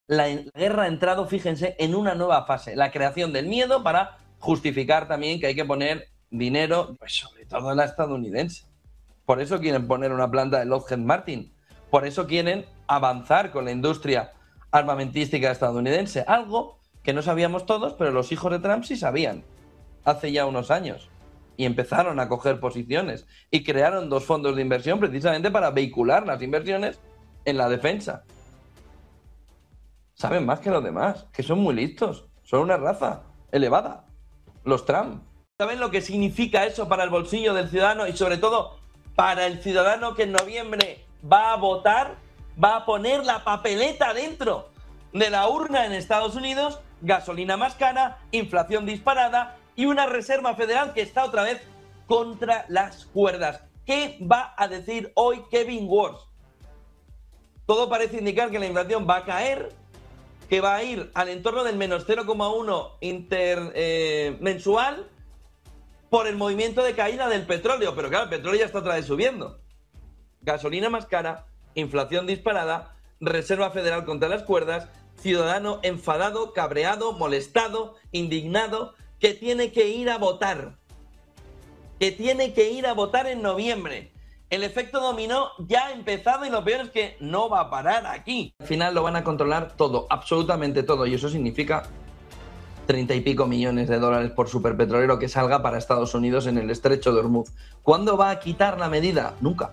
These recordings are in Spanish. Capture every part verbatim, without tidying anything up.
La guerra ha entrado, fíjense, en una nueva fase, la creación del miedo para justificar también que hay que poner dinero, pues sobre todo la estadounidense. Por eso quieren poner una planta de Lockheed Martin, por eso quieren avanzar con la industria armamentística estadounidense, algo que no sabíamos todos, pero los hijos de Trump sí sabían, hace ya unos años, y empezaron a coger posiciones y crearon dos fondos de inversión precisamente para vehicular las inversiones en la defensa. Saben más que los demás, que son muy listos, son una raza elevada, los Trump. ¿Saben lo que significa eso para el bolsillo del ciudadano y sobre todo para el ciudadano que en noviembre va a votar, va a poner la papeleta dentro de la urna en Estados Unidos, gasolina más cara, inflación disparada y una reserva federal que está otra vez contra las cuerdas? ¿Qué va a decir hoy Kevin Warsh? Todo parece indicar que la inflación va a caer, que va a ir al entorno del menos cero coma uno inter, eh, mensual por el movimiento de caída del petróleo. Pero claro, el petróleo ya está otra vez subiendo. Gasolina más cara, inflación disparada, reserva federal contra las cuerdas, ciudadano enfadado, cabreado, molestado, indignado, que tiene que ir a votar. Que tiene que ir a votar en noviembre. El efecto dominó ya ha empezado y lo peor es que no va a parar aquí. Al final lo van a controlar todo, absolutamente todo, y eso significa treinta y pico millones de dólares por superpetrolero que salga para Estados Unidos en el estrecho de Hormuz. ¿Cuándo va a quitar la medida? Nunca.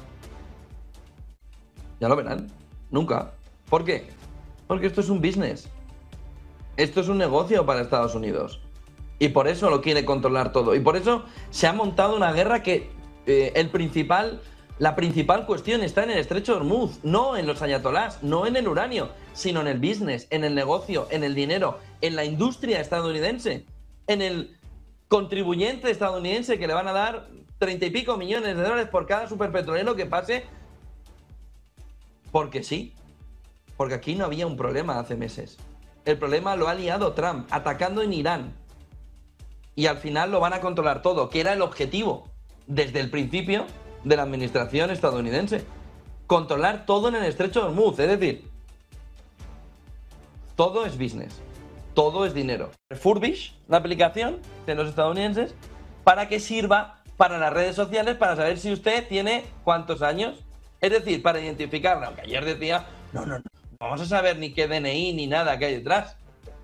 Ya lo verán. Nunca. ¿Por qué? Porque esto es un business. Esto es un negocio para Estados Unidos. Y por eso lo quiere controlar todo. Y por eso se ha montado una guerra que eh, el principal, la principal cuestión está en el estrecho de Hormuz, no en los ayatolás, no en el uranio, sino en el business, en el negocio, en el dinero, en la industria estadounidense, en el contribuyente estadounidense que le van a dar treinta y pico millones de dólares por cada superpetrolero que pase. Porque sí, porque aquí no había un problema hace meses. El problema lo ha liado Trump, atacando en Irán. Y al final lo van a controlar todo, que era el objetivo desde el principio de la administración estadounidense. Controlar todo en el estrecho de Hormuz, es decir, todo es business, todo es dinero. Refurbish la aplicación de los estadounidenses para que sirva para las redes sociales para saber si usted tiene cuántos años. Es decir, para identificarla, aunque ayer decía, no, no, no, no vamos a saber ni qué D N I ni nada que hay detrás.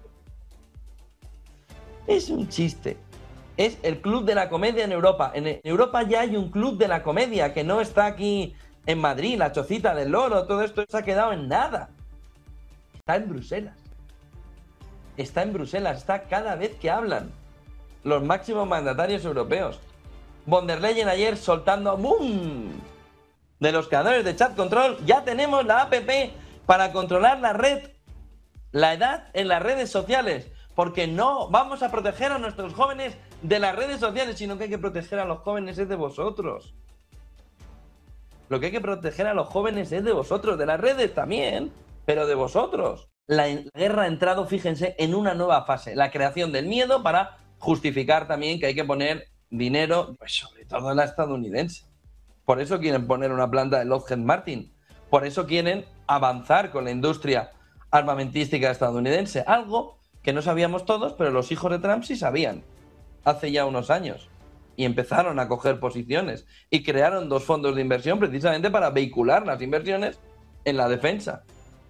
Es un chiste. Es el club de la comedia en Europa. En Europa ya hay un club de la comedia que no está aquí en Madrid, la chocita del loro, todo esto se ha quedado en nada. Está en Bruselas. Está en Bruselas, está cada vez que hablan los máximos mandatarios europeos. Von der Leyen ayer soltando ¡boom! De los creadores de Chat Control, ya tenemos la app para controlar la red, la edad en las redes sociales. Porque no vamos a proteger a nuestros jóvenes de las redes sociales, sino que hay que proteger a los jóvenes es de vosotros. Lo que hay que proteger a los jóvenes es de vosotros, de las redes también, pero de vosotros. La guerra ha entrado, fíjense, en una nueva fase, la creación del miedo para justificar también que hay que poner dinero, pues sobre todo la estadounidense. Por eso quieren poner una planta de Lockheed Martin, por eso quieren avanzar con la industria armamentística estadounidense, algo que no sabíamos todos, pero los hijos de Trump sí sabían, hace ya unos años, y empezaron a coger posiciones y crearon dos fondos de inversión precisamente para vehicular las inversiones en la defensa.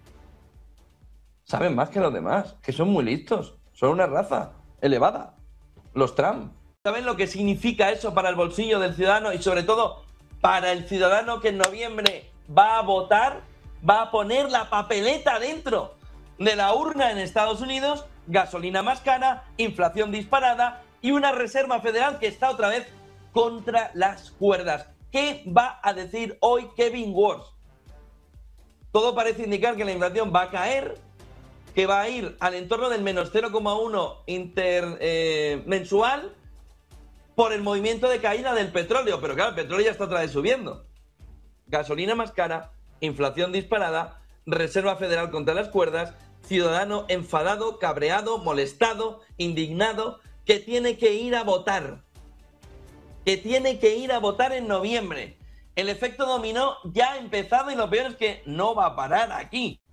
Saben más que los demás, que son muy listos, son una raza elevada, los Trump. ¿Saben lo que significa eso para el bolsillo del ciudadano y sobre todo para el ciudadano que en noviembre va a votar, va a poner la papeleta dentro de la urna en Estados Unidos, gasolina más cara, inflación disparada y una reserva federal que está otra vez contra las cuerdas? ¿Qué va a decir hoy Kevin Warsh? Todo parece indicar que la inflación va a caer, que va a ir al entorno del menos cero coma uno inter, eh, mensual por el movimiento de caída del petróleo. Pero claro, el petróleo ya está otra vez subiendo. Gasolina más cara, inflación disparada, reserva federal contra las cuerdas, ciudadano enfadado, cabreado, molestado, indignado, que tiene que ir a votar. Que tiene que ir a votar en noviembre. El efecto dominó ya ha empezado y lo peor es que no va a parar aquí.